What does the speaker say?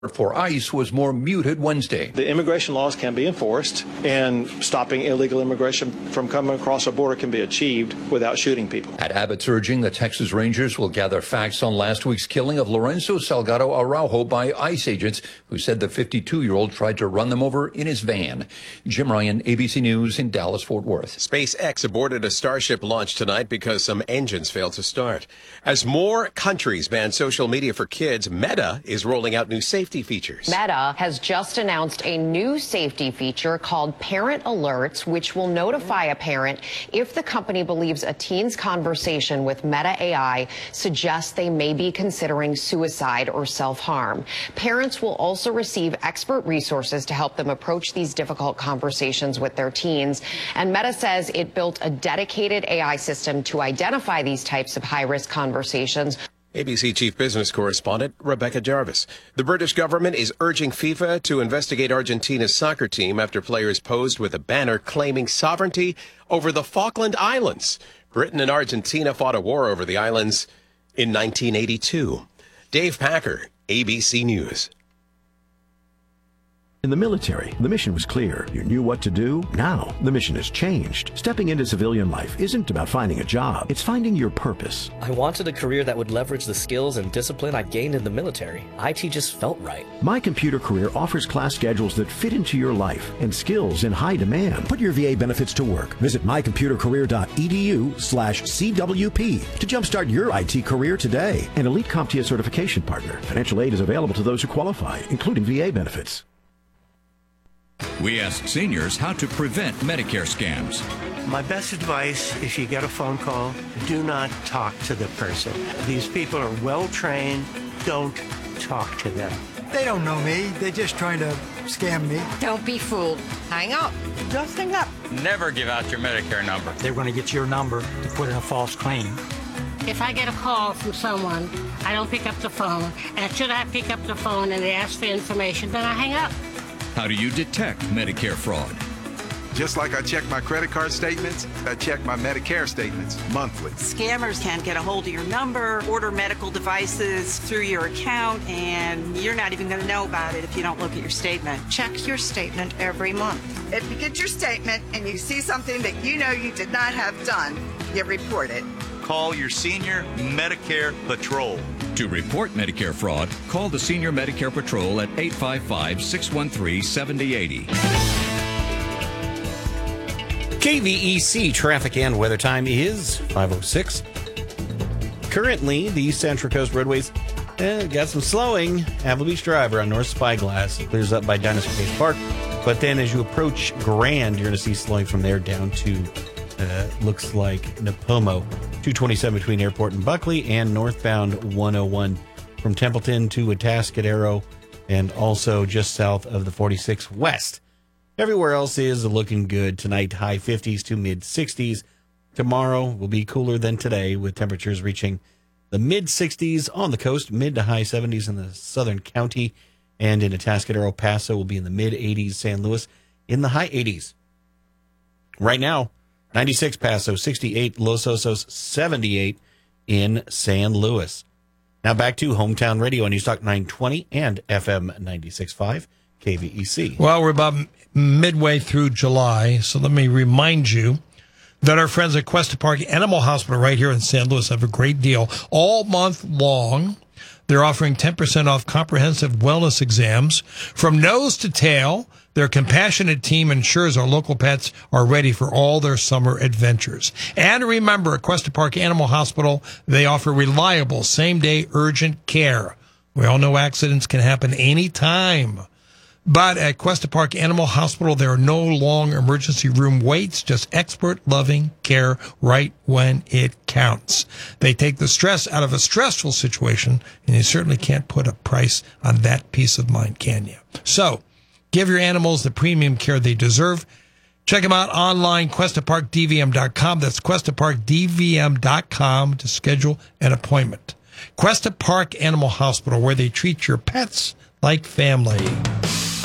for ICE was more muted Wednesday. The immigration laws can be enforced, and stopping illegal immigration from coming across a border can be achieved without shooting people. At Abbott's urging, the Texas Rangers will gather facts on last week's killing of Lorenzo Salgado Araujo by ICE agents who said the 52-year-old tried to run them over in his van. Jim Ryan, ABC News in Dallas-Fort Worth. SpaceX aborted a Starship launch tonight because some engines failed to start. As more countries ban social media for kids, Meta is rolling out new safety features. Meta has just announced a new safety feature called Parent Alerts, which will notify a parent if the company believes a teen's conversation with Meta AI suggests they may be considering suicide or self-harm. Parents will also receive expert resources to help them approach these difficult conversations with their teens. And Meta says it built a dedicated AI system to identify these types of high-risk conversations. ABC Chief Business Correspondent Rebecca Jarvis. The British government is urging FIFA to investigate Argentina's soccer team after players posed with a banner claiming sovereignty over the Falkland Islands. Britain and Argentina fought a war over the islands in 1982. Dave Packer, ABC News. In the military, the mission was clear. You knew what to do. Now, the mission has changed. Stepping into civilian life isn't about finding a job. It's finding your purpose. I wanted a career that would leverage the skills and discipline I gained in the military. IT just felt right. My Computer Career offers class schedules that fit into your life and skills in high demand. Put your VA benefits to work. Visit mycomputercareer.edu/CWP to jumpstart your IT career today. An elite CompTIA certification partner. Financial aid is available to those who qualify, including VA benefits. We ask seniors how to prevent Medicare scams. My best advice, if you get a phone call, do not talk to the person. These people are well trained. Don't talk to them. They don't know me. They're just trying to scam me. Don't be fooled. Hang up. Just hang up. Never give out your Medicare number. They're going to get your number to put in a false claim. If I get a call from someone, I don't pick up the phone. And should I pick up the phone and they ask for information, then I hang up. How do you detect Medicare fraud? Just like I check my credit card statements, I check my Medicare statements monthly. Scammers can get a hold of your number, order medical devices through your account, and you're not even going to know about it if you don't look at your statement. Check your statement every month. If you get your statement and you see something that you know you did not have done, you report it. Call your Senior Medicare Patrol. To report Medicare fraud, call the Senior Medicare Patrol at 855-613-7080. KVEC traffic and weather time is 5:06. Currently, the Central Coast roadways got some slowing. Apple Beach Driver on North Spyglass clears up by Dinosaur Cave Park. But then as you approach Grand, you're going to see slowing from there down to looks like Napomo. 227 between Airport and Buckley, and northbound 101 from Templeton to Atascadero, and also just south of the 46 West. Everywhere else is looking good tonight. High 50s to mid 60s. Tomorrow will be cooler than today, with temperatures reaching the mid 60s on the coast, mid to high 70s in the southern county, and in Atascadero, Paso will be in the mid 80s. San Luis in the high 80s. Right now, 96 Paso, 68 Los Osos, 78 in San Luis. Now back to Hometown Radio on Newstalk 920 and FM 96.5 KVEC. Well, we're about midway through July, so let me remind you that our friends at Cuesta Park Animal Hospital right here in San Luis have a great deal all month long. They're offering 10% off comprehensive wellness exams from nose to tail. Their compassionate team ensures our local pets are ready for all their summer adventures. And remember, at Cuesta Park Animal Hospital, they offer reliable same-day urgent care. We all know accidents can happen anytime. But at Cuesta Park Animal Hospital, there are no long emergency room waits, just expert, loving care right when it counts. They take the stress out of a stressful situation, and you certainly can't put a price on that peace of mind, can you? So, give your animals the premium care they deserve. Check them out online, QuestaParkDVM.com. That's QuestaParkDVM.com to schedule an appointment. Cuesta Park Animal Hospital, where they treat your pets like family.